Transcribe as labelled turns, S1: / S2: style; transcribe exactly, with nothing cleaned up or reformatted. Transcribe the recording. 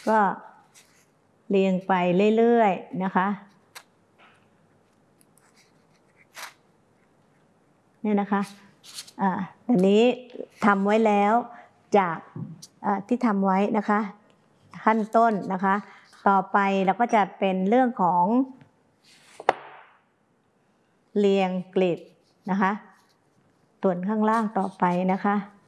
S1: ก็เรียงไปเรื่อยๆนะคะเนี่ยนะคะอ่าอันนี้ทำไว้แล้วจากที่ทำไว้นะคะขั้นต้นนะคะต่อไปเราก็จะเป็นเรื่องของเรียงกลีบนะคะส่วนข้างล่างต่อไปนะคะ